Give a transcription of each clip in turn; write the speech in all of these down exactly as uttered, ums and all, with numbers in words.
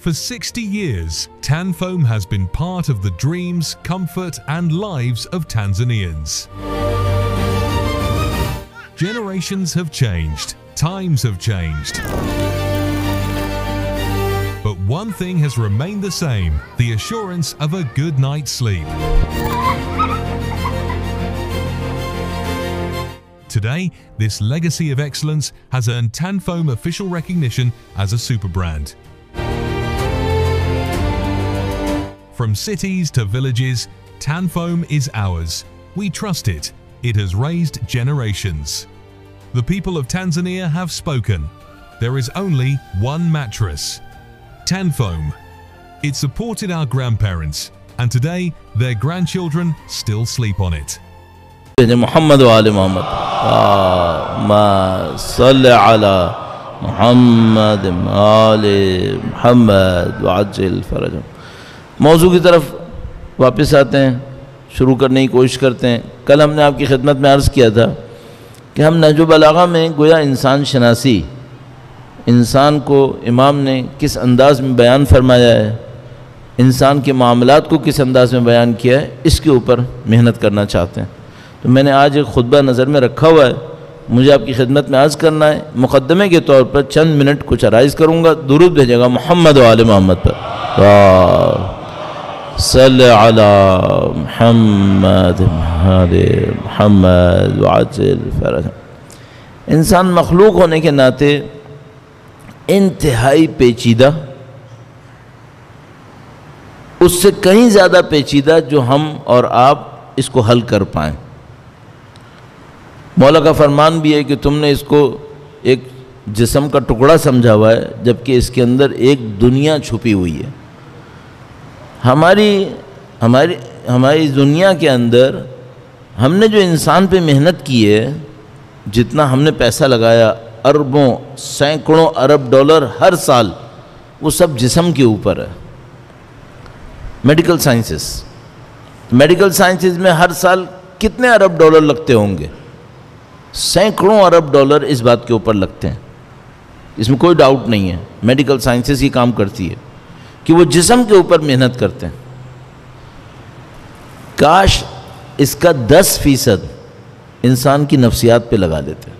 For sixty years, Tanfoam has been part of the dreams, comfort and lives of Tanzanians. Generations have changed, times have changed. But one thing has remained the same, the assurance of a good night's sleep. Today, this legacy of excellence has earned Tanfoam official recognition as a super brand. From cities to villages, Tanfoam is ours. We trust it. It has raised generations. The people of Tanzania have spoken. There is only one mattress. Tanfoam. It supported our grandparents, and today their grandchildren still sleep on it. محمد وآل محمد اللهم صل على محمد وآل محمد وعجل فرجهم. موضوع کی طرف واپس آتے ہیں، شروع کرنے کی کوشش کرتے ہیں. کل ہم نے آپ کی خدمت میں عرض کیا تھا کہ ہم نہج البلاغہ میں گویا انسان شناسی، انسان کو امام نے کس انداز میں بیان فرمایا ہے، انسان کے معاملات کو کس انداز میں بیان کیا ہے، اس کے اوپر محنت کرنا چاہتے ہیں. تو میں نے آج ایک خطبہ نظر میں رکھا ہوا ہے، مجھے آپ کی خدمت میں عرض کرنا ہے. مقدمے کے طور پر چند منٹ کچھ عرائض کروں گا، درود بھیجے گا محمد و آل محمد پر. صلی علی محمد محمد وعجل فرجهم. انسان مخلوق ہونے کے ناطے انتہائی پیچیدہ، اس سے کہیں زیادہ پیچیدہ جو ہم اور آپ اس کو حل کر پائیں. مولا کا فرمان بھی ہے کہ تم نے اس کو ایک جسم کا ٹکڑا سمجھا ہوا ہے، جبکہ اس کے اندر ایک دنیا چھپی ہوئی ہے. ہماری ہماری ہماری دنیا کے اندر ہم نے جو انسان پہ محنت کی ہے، جتنا ہم نے پیسہ لگایا، اربوں سینکڑوں ارب ڈالر ہر سال، وہ سب جسم کے اوپر ہے. میڈیکل سائنسز میڈیکل سائنسز میں ہر سال کتنے ارب ڈالر لگتے ہوں گے؟ سینکڑوں ارب ڈالر اس بات کے اوپر لگتے ہیں، اس میں کوئی ڈاؤٹ نہیں ہے. میڈیکل سائنسز ہی کام کرتی ہے کہ وہ جسم کے اوپر محنت کرتے ہیں. کاش اس کا دس فیصد انسان کی نفسیات پہ لگا دیتے،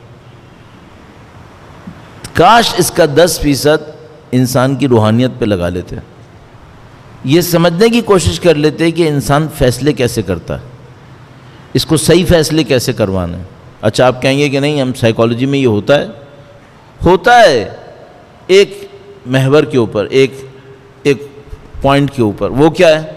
کاش اس کا دس فیصد انسان کی روحانیت پہ لگا لیتے، یہ سمجھنے کی کوشش کر لیتے کہ انسان فیصلے کیسے کرتا ہے، اس کو صحیح فیصلے کیسے کروانا ہے. اچھا آپ کہیں گے کہ نہیں، ہم سائیکالوجی میں یہ ہوتا ہے ہوتا ہے ایک محور کے اوپر، ایک ایک پوائنٹ کے اوپر. وہ کیا ہے؟